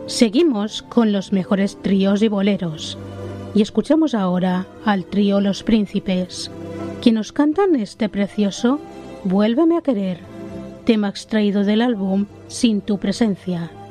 Seguimos con los mejores tríos y boleros y escuchamos ahora al trío Los Príncipes, quienes nos cantan este precioso Vuélveme a querer, tema extraído del álbum Sin tu presencia.